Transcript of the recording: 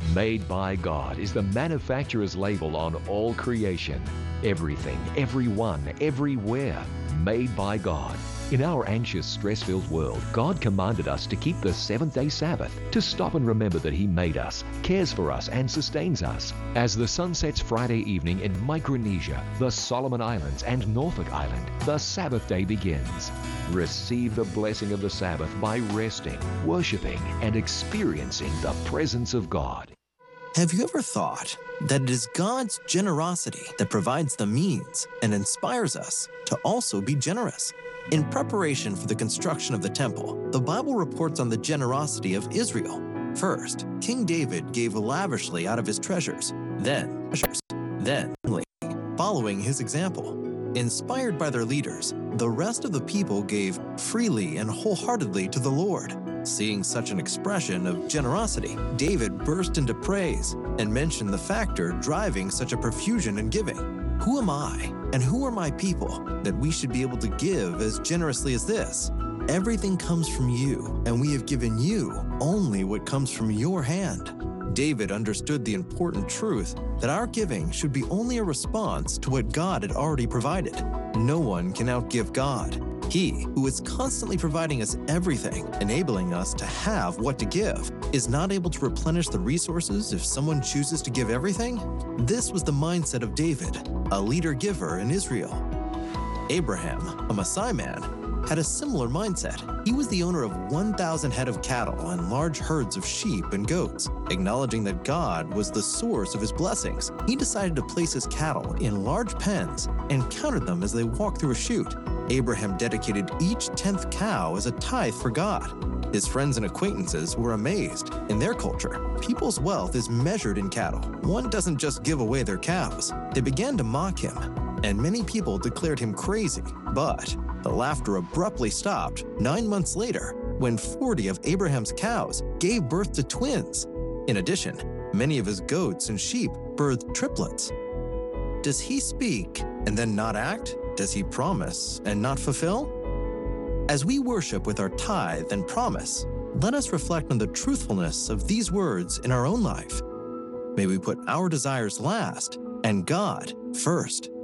Made by God is the manufacturer's label on all creation. Everything, everyone, everywhere, made by God. In our anxious, stress-filled world, God commanded us to keep the seventh-day Sabbath, to stop and remember that He made us, cares for us, and sustains us. As the sun sets Friday evening in Micronesia, the Solomon Islands, and Norfolk Island, the Sabbath day begins. Receive the blessing of the Sabbath by resting, worshiping, and experiencing the presence of God. Have you ever thought that it is God's generosity that provides the means and inspires us to also be generous? In preparation for the construction of the temple, the Bible reports on the generosity of Israel. First, King David gave lavishly out of his treasures, then, following his example. Inspired by their leaders, the rest of the people gave freely and wholeheartedly to the Lord. Seeing such an expression of generosity, David burst into praise and mentioned the factor driving such a profusion in giving. Who am I and who are my people that we should be able to give as generously as this? Everything comes from you, and we have given you only what comes from your hand. David understood the important truth that our giving should be only a response to what God had already provided. No one can outgive God. He, who is constantly providing us everything, enabling us to have what to give, is not able to replenish the resources if someone chooses to give everything? This was the mindset of David, a leader-giver in Israel. Abraham, a Maasai man, had a similar mindset. He was the owner of 1,000 head of cattle and large herds of sheep and goats. Acknowledging that God was the source of his blessings, he decided to place his cattle in large pens and counted them as they walked through a chute. Abraham dedicated each 10th cow as a tithe for God. His friends and acquaintances were amazed. In their culture, people's wealth is measured in cattle. One doesn't just give away their cows. They began to mock him, and many people declared him crazy. But the laughter abruptly stopped 9 months later when 40 of Abraham's cows gave birth to twins. In addition, many of his goats and sheep birthed triplets. Does he speak and then not act? Does he promise and not fulfill? As we worship with our tithe and promise, let us reflect on the truthfulness of these words in our own life. May we put our desires last and God first.